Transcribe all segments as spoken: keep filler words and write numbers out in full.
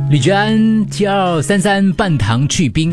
李觉安 T 二三三半糖去冰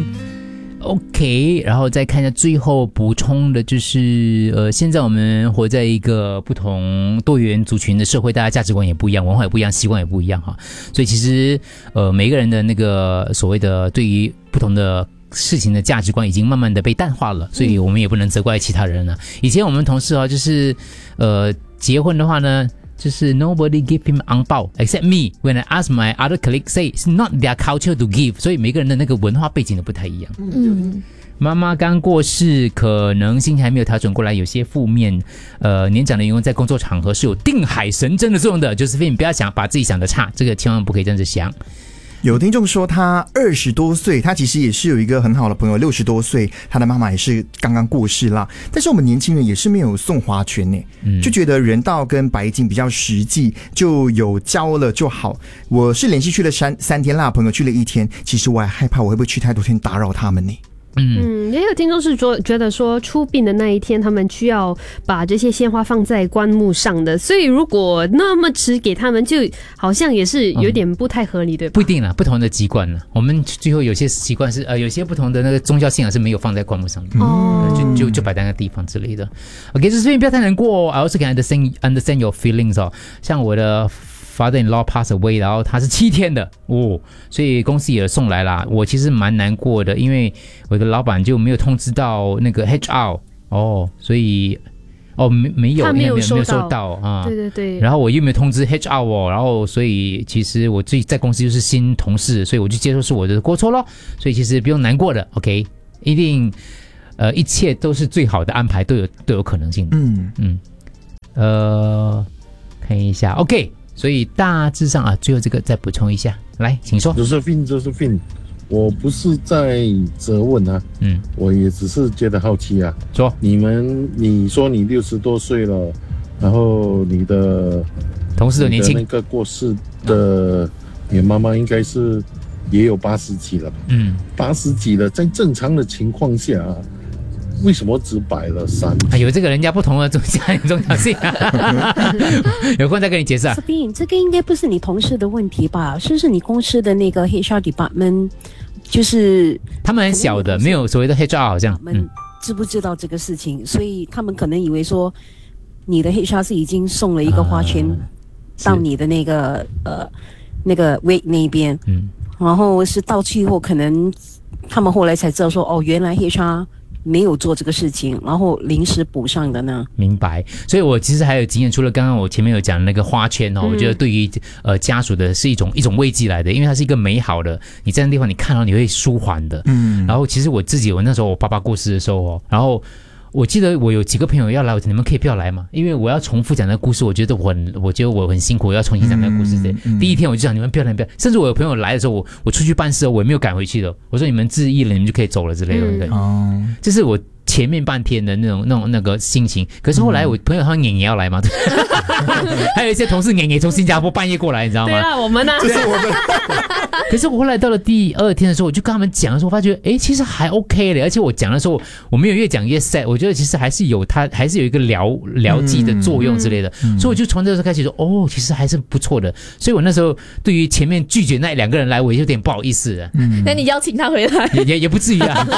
OK， 然后再看一下最后补充的就是呃，现在我们活在一个不同多元族群的社会，大家价值观也不一样，文化也不一样，习惯也不一样哈，所以其实呃每个人的那个所谓的对于不同的事情的价值观已经慢慢的被淡化了，所以我们也不能责怪其他人了。以前我们同事啊，就是呃结婚的话呢，就是 nobody give him 红包 except me. When I ask my other colleagues, say it's not their culture to give. 所以每个人的那个文化背景都不太一样。嗯，妈妈刚过世，可能心情还没有调整过来，有些负面。呃，年长的员工在工作场合是有定海神针的作用的。就是你不要想把自己想的差，这个千万不可以这样子想。 有听众说他二十多岁，他其实也是有一个很好的朋友，六十多岁，他的妈妈也是刚刚过世啦。但是我们年轻人也是没有送花圈呢，嗯、就觉得人道跟白金比较实际，就有交了就好。我是连续去了三三天啦，朋友去了一天，其实我还害怕我会不会去太多天打扰他们呢。 嗯，也有听众是说觉得说出殡的那一天，他们需要把这些鲜花放在棺木上的，所以如果那么迟给他们，就好像也是有点不太合理，对吧？ 不一定啦，不同的习惯啦。我们最后有些习惯是呃，有些不同的那个宗教信仰是没有放在棺木上的，哦、嗯，就就就摆在那个地方之类的。OK， 这边不要太难过。I also can understand understand your feelings 哦，像我的father-in-law pass away， 然后他是七天的哦，所以公司也送来啦。我其实蛮难过的，因为我的老板就没有通知到那个 H R 哦，所以哦没没有， 他没有收到，收到啊， 对对对。 然后我又没有通知 H R 哦，然后所以其实我自己在公司就是新同事，所以我就接受是我的过错咯，所以其实不用难过的 ，OK， 一定呃一切都是最好的安排，都有都有可能性的，嗯嗯，呃看一下 ，OK。所以大致上啊，最后这个再补充一下，来，请说。 Josephine Josephine， 我不是在责问啊，嗯，我也只是觉得好奇啊。 说， 你们，你说你六十多岁了，然后你的同事的年轻， 那个过世的，你妈妈应该是也有八十几了吧？嗯，八十几了，在正常的情况下。为什么只摆了三？ 哎呦，这个人家不同的宗教宗教信仰，有空再跟你解释啊。 这个应该不是你同事的问题吧？是不是你公司的那个 H R department， 就是他们很小的，没有所谓的 H R 好像。 他们知不知道这个事情？所以他们可能以为说你的 H R 是已经送了一个花圈到你的那个、呃、呃那个 wake 那边，嗯，然后是到去后可能他们后来才知道说哦，原来 H R。没有做这个事情，然后临时补上的呢？ 明白。所以我其实还有经验，除了刚刚我前面有讲的那个花圈哦，嗯、我觉得对于呃家属的是一种一种慰藉来的，因为它是一个美好的，你在那地方你看到你会舒缓的。嗯。然后其实我自己，我那时候我爸爸过世的时候哦，然后我记得我有几个朋友要来，我说你们可以不要来嘛，因为我要重复讲那个故事，我觉得我很，我觉得我很辛苦，我要重新讲那个故事。嗯嗯、第一天我就讲你们不要来，不要，甚至我有朋友来的时候，我我出去办事，我也没有赶回去的，我说你们致意了，你们就可以走了之类的。嗯、对，哦，这是我前面半天的那种那种那个心情。可是后来我朋友他们也要来嘛，还有一些同事也从新加坡半夜过来，你知道吗？ 对啊，我们呢、啊， 这是我们。 可是我后来到了第二天的时候，我就跟他们讲的时候，我发觉哎，其实还 OK 的，而且我讲的时候，我没有越讲越 sad， 我觉得其实还是有它还是有一个疗疗剂的作用之类的，嗯、所以我就从那时候开始说，哦，其实还是不错的。所以我那时候对于前面拒绝那两个人来，我有点不好意思了。 嗯，那你邀请他回来， 也也也不至于啊。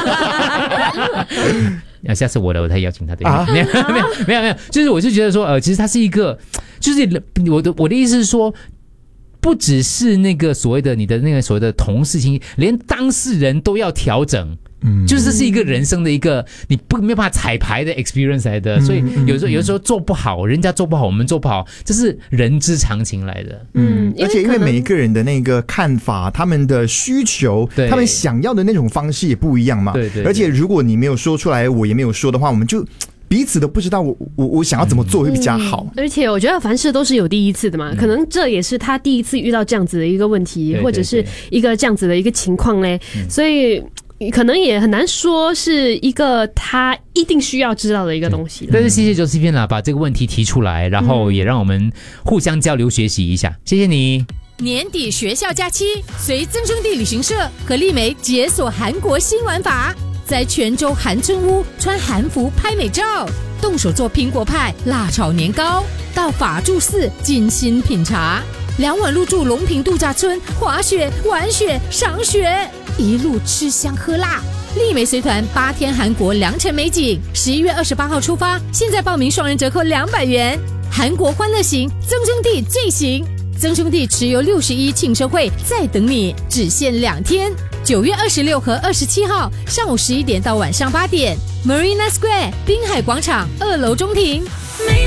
啊，下次我的我才邀请他对、啊、没有没有没有没有，就是我就觉得说，呃，其实他是一个，就是我的我的意思是说。不只是那个所谓的你的那个所谓的同事情，连当事人都要调整，嗯，就是这是一个人生的一个你不没有办法彩排的 experience 来的，嗯、所以有时候、嗯、有时候做不好，人家做不好，我们做不好，这是人之常情来的。 嗯，而且因为每一个人的那个看法，他们的需求，他们想要的那种方式也不一样嘛。对 对, 对。而且如果你没有说出来，我也没有说的话，我们就。彼此都不知道我我我想要怎么做会比较好、 嗯，而且我觉得凡事都是有第一次的嘛，嗯、可能这也是他第一次遇到这样子的一个问题，对对对或者是一个这样子的一个情况嘞，嗯、所以可能也很难说是一个他一定需要知道的一个东西。 但是谢谢周 C 片啦，把这个问题提出来，然后也让我们互相交流学习一下，谢谢你。 年底学校假期，随增生地旅行社和丽梅解锁韩国新玩法。在泉州韩村屋穿韩服拍美照，动手做苹果派、辣炒年糕，到法住寺静心品茶。 两晚入住龙平度假村，滑雪、玩雪、赏雪，一路吃香喝辣。丽美随团八天韩国良辰美景，十一月二十八号出发，现在报名双人折扣两百元。韩国欢乐行，曾兄弟最行，曾兄弟持有六十一庆生会在等你，只限两天。九月二十六和二十七号上午十一点到晚上八点 ，Marina Square 滨海广场二楼中庭。